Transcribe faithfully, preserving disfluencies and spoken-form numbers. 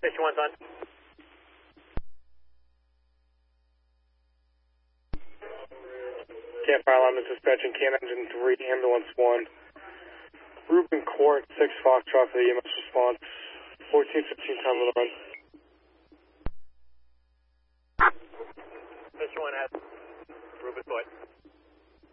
Station one's on. Campfire alarm is dispatching Can Engine three, Ambulance one. Rubin Court, six Foxtrot for the E M S response. fourteen fifteen time of the run. Station one has